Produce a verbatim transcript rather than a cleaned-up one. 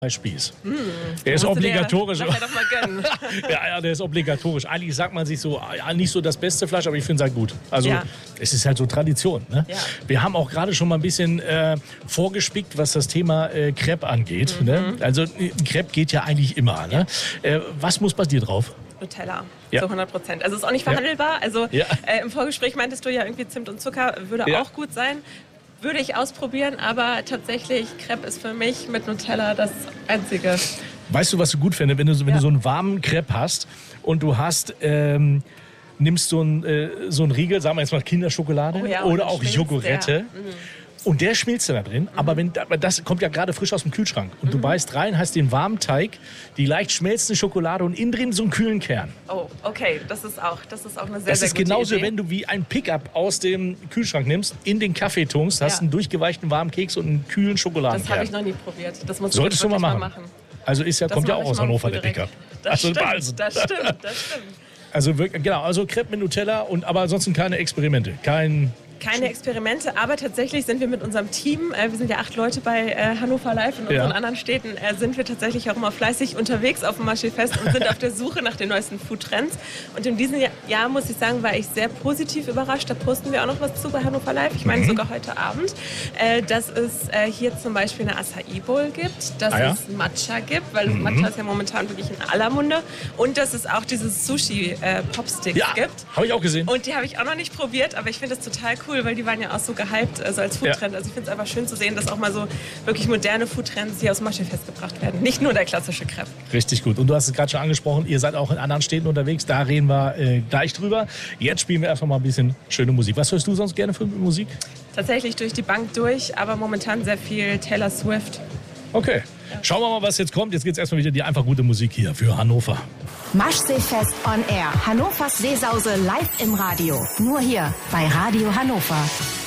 Spieß. Hm, der ist obligatorisch. Der, doch mal gönnen. ja, ja, der ist obligatorisch. Eigentlich sagt man sich so, ja, nicht so das beste Fleisch, aber ich finde es halt gut. Also ja. Es ist halt so Tradition. Ne? Ja. Wir haben auch gerade schon mal ein bisschen äh, vorgespickt, was das Thema äh, Crepe angeht. Mhm. Ne? Also ein Crepe geht ja eigentlich immer. Ne? Äh, was muss bei dir drauf? Nutella, ja. zu hundert Prozent. Also ist auch nicht verhandelbar. Ja. Also ja. äh, im Vorgespräch meintest du ja irgendwie Zimt und Zucker würde ja. auch gut sein. Würde ich ausprobieren, aber tatsächlich, Crepe ist für mich mit Nutella das Einzige. Weißt du, was du gut findest, wenn du, wenn ja. du so einen warmen Crepe hast und du hast, ähm, nimmst so einen, äh, so einen Riegel, sagen wir jetzt mal Kinderschokolade oh ja, oder auch Jogurette. Und der schmilzt dann da drin, mhm. aber wenn, das kommt ja gerade frisch aus dem Kühlschrank. Und mhm. du beißt rein, hast den warmen Teig, die leicht schmelzende Schokolade und innen drin so einen kühlen Kern. Oh, okay, das ist auch, das ist auch eine sehr, das sehr ist gute genauso, Idee. Wenn du wie ein Pickup aus dem Kühlschrank nimmst, in den Kaffee tunkst, hast ja. einen durchgeweichten warmen Keks und einen kühlen Schokoladenkern. Das habe ich noch nie probiert. Das musst Solltest du mal machen. mal machen. Also ist ja, kommt ja auch aus Hannover, der direkt. Pickup. Das, also, stimmt, also, das stimmt, das stimmt. Also wirklich, genau, also Crepe mit Nutella, und, aber ansonsten keine Experimente, kein... Keine Experimente, aber tatsächlich sind wir mit unserem Team, äh, wir sind ja acht Leute bei äh, Hannover Live, in unseren ja. anderen Städten, äh, sind wir tatsächlich auch immer fleißig unterwegs auf dem Marché-Fest und sind auf der Suche nach den neuesten Food-Trends. Und in diesem Jahr, Jahr, muss ich sagen, war ich sehr positiv überrascht. Da posten wir auch noch was zu bei Hannover Live. Ich meine mhm. sogar heute Abend, äh, dass es äh, hier zum Beispiel eine Acai-Bowl gibt, dass ah, ja? es Matcha gibt, weil mhm. Matcha ist ja momentan wirklich in aller Munde. Und dass es auch diese Sushi-Popsticks ja, gibt. Habe ich auch gesehen. Und die habe ich auch noch nicht probiert, aber ich finde das total cool. Weil die waren ja auch so gehypt, also als Foodtrend. Ja. Also ich finde es einfach schön zu sehen, dass auch mal so wirklich moderne Foodtrends hier aus Marché-Fest gebracht werden. Nicht nur der klassische Crepe. Richtig gut. Und du hast es gerade schon angesprochen, ihr seid auch in anderen Städten unterwegs. Da reden wir äh, gleich drüber. Jetzt spielen wir erstmal mal ein bisschen schöne Musik. Was hörst du sonst gerne für Musik? Tatsächlich durch die Bank durch, aber momentan sehr viel Taylor Swift. Okay. Schauen wir mal, was jetzt kommt. Jetzt geht es erstmal wieder die einfach gute Musik hier für Hannover. Maschseefest on Air. Hannovers Seesause live im Radio. Nur hier bei Radio Hannover.